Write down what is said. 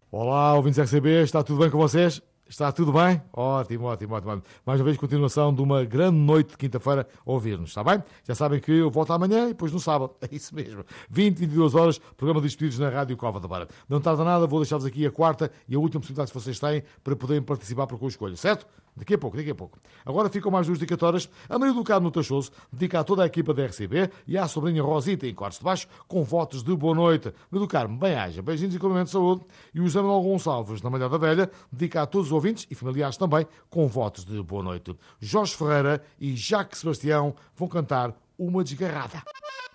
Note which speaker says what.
Speaker 1: Olá, ouvintes RCB, está tudo bem com vocês? Está tudo bem? Ótimo, ótimo, ótimo. Mais uma vez, continuação de uma grande noite de quinta-feira a ouvir-nos, está bem? Já sabem que eu volto amanhã e depois no sábado. É isso mesmo. 20, 22 horas, programa de despedidos na Rádio Cova da Beira. Não tarda nada, vou deixar-vos aqui a quarta e a última possibilidade que vocês têm para poderem participar para com a escolha, certo? Daqui a pouco, daqui a pouco. Agora ficam mais duas dedicatórias. A Maria do Carmo no Tachoso dedica a toda a equipa da RCB e à sobrinha Rosita em quartos de baixo com votos de boa noite. Maria do Carmo, bem-aja, beijinhos e cumprimentos de saúde. E o José Manuel Gonçalves, na Malhada Velha, dedica a todos os ouvintes e familiares também com votos de boa noite. Jorge Ferreira e Jacques Sebastião vão cantar Uma Desgarrada.